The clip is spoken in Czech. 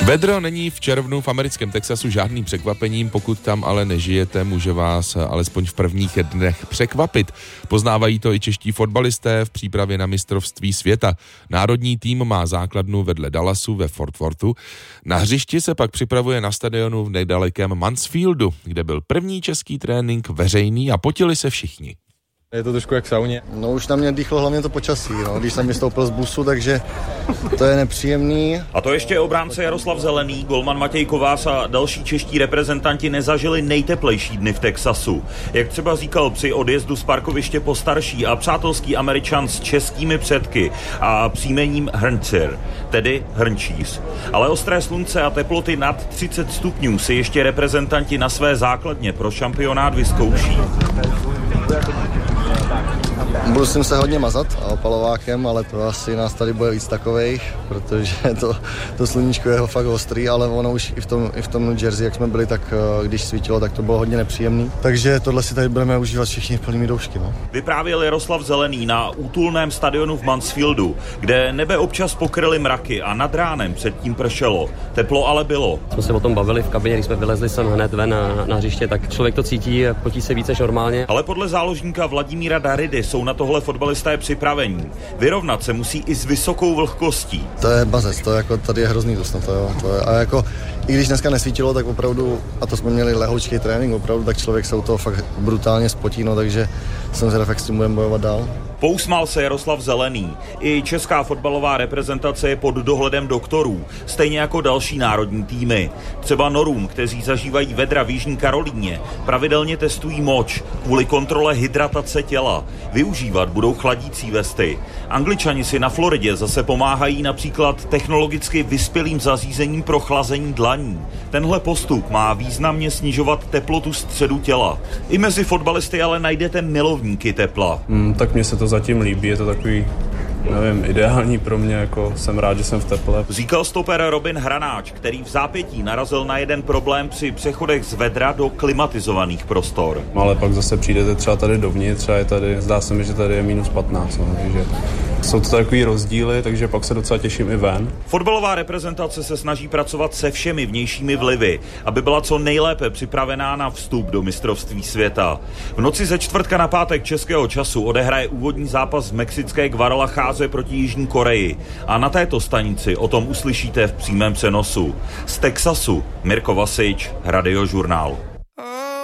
Vedro není v červnu v americkém Texasu žádným překvapením, pokud tam ale nežijete, může vás alespoň v prvních dnech překvapit. Poznávají to i čeští fotbalisté v přípravě na mistrovství světa. Národní tým má základnu vedle Dallasu ve Fort Worthu. Na hřišti se pak připravuje na stadionu v nedalekém Mansfieldu, kde byl první český trénink veřejný a potili se všichni. Je to trošku jak v sauně. No už na mě dýchlo hlavně to počasí, když jsem vystoupil z busu, takže to je nepříjemný. A to ještě obránce Jaroslav Zelený, golman Matěj Kovář a další čeští reprezentanti nezažili nejteplejší dny v Texasu. Jak třeba říkal při odjezdu z parkoviště postarší a přátelský Američan s českými předky a příjmením Hrncir, tedy hrnčíř. Ale ostré slunce a teploty nad 30 stupňů si ještě reprezentanti na své základně pro šampionát vyzkouší. Budu si se hodně mazat opalovákem, ale to asi nás tady bude víc takovejch, protože to sluníčko je fakt ostrý, ale ono už i v tom New Jersey, jak jsme byli, tak když svítilo, tak to bylo hodně nepříjemný. Takže tohle si tady budeme užívat všichni plnými doušky. No. Vyprávěl Jaroslav Zelený na útulném stadionu v Mansfieldu, kde nebe občas pokryly mraky a nad ránem předtím pršelo. Teplo ale bylo. Jsme se o tom bavili v kabině, když jsme vylezli sem hned ven na hřiště, tak člověk to cítí, potí se více než normálně. Ale podle záložníka Vladimíra Daridy jsou na tohle fotbalisté připravení. Vyrovnat se musí i s vysokou vlhkostí. To je bazec, to jako tady je hrozný dusno, to je, a jako i když dneska nesvítilo, tak opravdu, a to jsme měli lehoučký trénink opravdu, tak člověk se u toho fakt brutálně spotí, no, takže jsem zvědav, jak s tím budeme bojovat dál. Pousmál se Jaroslav Zelený. I česká fotbalová reprezentace je pod dohledem doktorů, stejně jako další národní týmy. Třeba Norům, kteří zažívají vedra v Jižní Karolíně, pravidelně testují moč kvůli kontrole hydratace těla. Využívat budou chladící vesty. Angličani si na Floridě zase pomáhají například technologicky vyspělým zařízením pro chlazení dlaní. Tenhle postup má významně snižovat teplotu středu těla. I mezi fotbalisty ale najdete milovníky tepla. Tak mně se to zatím líbí, je to takový, nevím, ideální pro mě, jako jsem rád, že jsem v teple. Říkal stoper Robin Hranáč, který v zápětí narazil na jeden problém při přechodech z vedra do klimatizovaných prostor. Ale pak zase přijdete třeba tady dovnitř a je tady, zdá se mi, že tady je -15, takže jsou to takový rozdíly, takže pak se docela těším i ven. Fotbalová reprezentace se snaží pracovat se všemi vnějšími vlivy, aby byla co nejlépe připravená na vstup do mistrovství světa. V noci ze čtvrtka na pátek českého času odehraje úvodní zápas v mexické Guadalajáře proti Jižní Koreji a na této stanici o tom uslyšíte v přímém přenosu. Z Texasu Mirko Vasič, Radiožurnál.